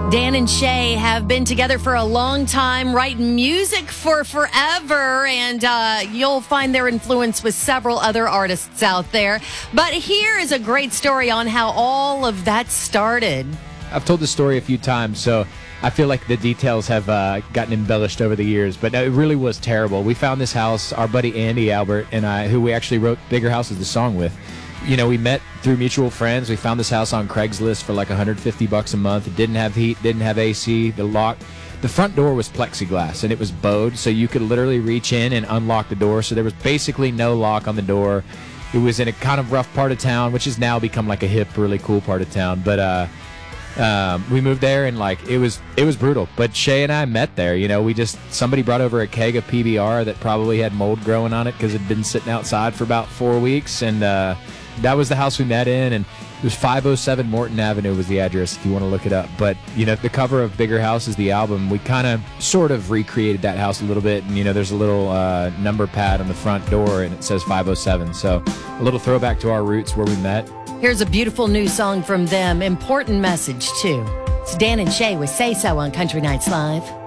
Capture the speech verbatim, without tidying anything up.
Dan and Shay have been together for a long time, writing music for forever, and uh, you'll find their influence with several other artists out there. But here is a great story on how all of that started. I've told this story a few times, so I feel like the details have uh, gotten embellished over the years, but it really was terrible. We found this house, our buddy Andy Albert and I, who we actually wrote Bigger House is the song with. You know, we met through mutual friends. We found this house on Craigslist for like one hundred fifty bucks a month. It didn't have heat, didn't have A C. The lock, the front door was plexiglass, and it was bowed, so you could literally reach in and unlock the door. So there was basically no lock on the door. It was in a kind of rough part of town, which has now become like a hip, really cool part of town. But uh, um, we moved there, and like it was, it was brutal. But Shay and I met there. You know, we just somebody brought over a keg of P B R that probably had mold growing on it because it'd been sitting outside for about four weeks, and uh, that was the house we met in, and it was five oh seven Morton Avenue was the address if you want to look it up. But, you know, the cover of Bigger House is the album. We kind of sort of recreated that house a little bit, and, you know, there's a little uh, number pad on the front door, and it says five oh seven. So a little throwback to our roots where we met. Here's a beautiful new song from them. Important message, too. It's Dan and Shay with Say So on Country Nights Live.